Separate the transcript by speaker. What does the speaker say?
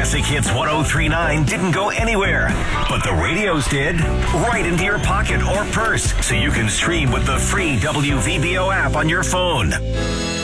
Speaker 1: Classic Hits 1039 didn't go anywhere, but the radios did. Right into your pocket or purse, so you can stream with the free WVBO app on your phone.